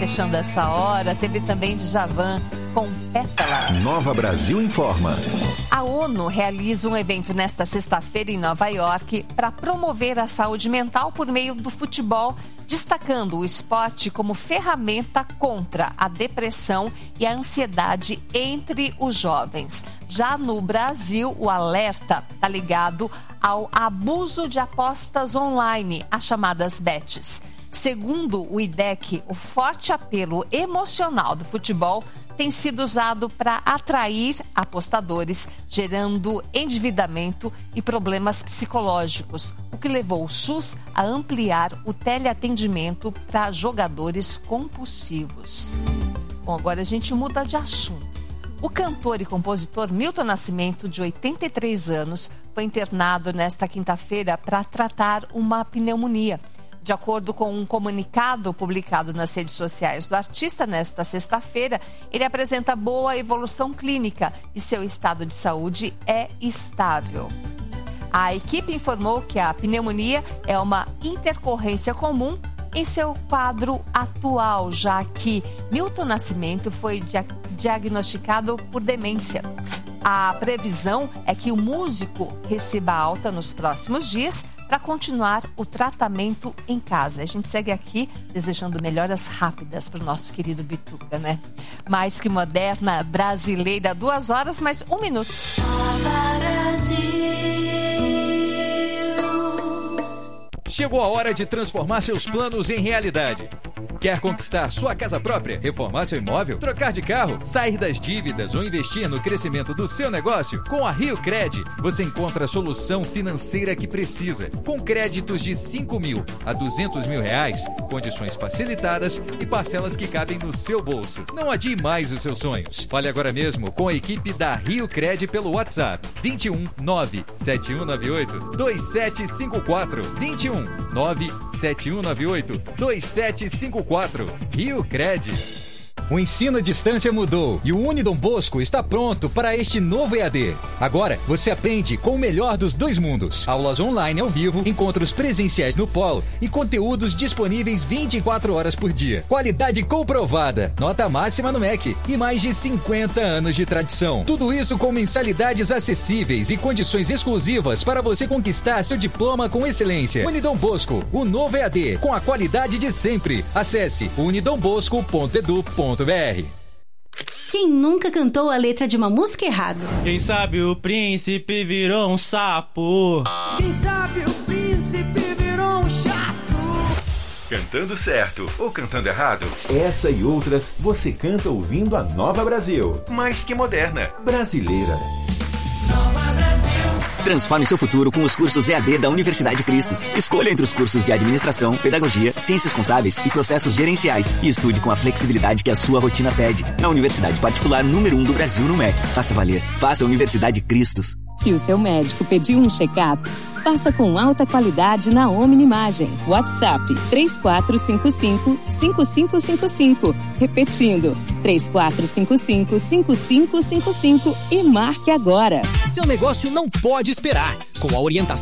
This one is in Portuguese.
fechando essa hora. Teve também Djavan com Pétala. Nova Brasil informa. A ONU realiza um evento nesta sexta-feira em Nova York para promover a saúde mental por meio do futebol, destacando o esporte como ferramenta contra a depressão e a ansiedade entre os jovens. Já no Brasil, o alerta está ligado ao abuso de apostas online, as chamadas bets. Segundo o IDEC, o forte apelo emocional do futebol tem sido usado para atrair apostadores, gerando endividamento e problemas psicológicos, o que levou o SUS a ampliar o teleatendimento para jogadores compulsivos. Bom, agora a gente muda de assunto. O cantor e compositor Milton Nascimento, de 83 anos, foi internado nesta quinta-feira para tratar uma pneumonia. De acordo com um comunicado publicado nas redes sociais do artista nesta sexta-feira, ele apresenta boa evolução clínica e seu estado de saúde é estável. A equipe informou que a pneumonia é uma intercorrência comum em seu quadro atual, já que Milton Nascimento foi diagnosticado por demência. A previsão é que o músico receba alta nos próximos dias para continuar o tratamento em casa. A gente segue aqui desejando melhoras rápidas para o nosso querido Bituca, né? Mais que moderna, brasileira, 2 horas, mais 1 minuto. Chegou a hora de transformar seus planos em realidade. Quer conquistar sua casa própria, reformar seu imóvel, trocar de carro, sair das dívidas ou investir no crescimento do seu negócio? Com a RioCred, você encontra a solução financeira que precisa. Com créditos de 5 mil a 200 mil reais, condições facilitadas e parcelas que cabem no seu bolso. Não adie mais os seus sonhos. Fale agora mesmo com a equipe da RioCred pelo WhatsApp 21 97198 2754 21 97198 2754. RioCred. O ensino à distância mudou e o Unidom Bosco está pronto para este novo EAD. Agora você aprende com o melhor dos 2 mundos. Aulas online ao vivo, encontros presenciais no polo e conteúdos disponíveis 24 horas por dia. Qualidade comprovada, nota máxima no MEC e mais de 50 anos de tradição. Tudo isso com mensalidades acessíveis e condições exclusivas para você conquistar seu diploma com excelência. Unidom Bosco, o novo EAD, com a qualidade de sempre. Acesse unidombosco.edu.br. Quem nunca cantou a letra de uma música errado? Quem sabe o príncipe virou um sapo. Quem sabe o príncipe virou um chato. Cantando certo ou cantando errado? Essa e outras você canta ouvindo a Nova Brasil. Mais que moderna, brasileira. Transforme seu futuro com os cursos EAD da Universidade Cristos. Escolha entre os cursos de Administração, Pedagogia, Ciências Contábeis e Processos Gerenciais. E estude com a flexibilidade que a sua rotina pede. Na Universidade Particular número 1 do Brasil no MEC. Faça valer. Faça a Universidade Cristos. Se o seu médico pediu um check-up, faça com alta qualidade na Omnimagem. WhatsApp 3455-5555. Repetindo, 3455-5555 e marque agora. Seu negócio não pode esperar. Com a orientação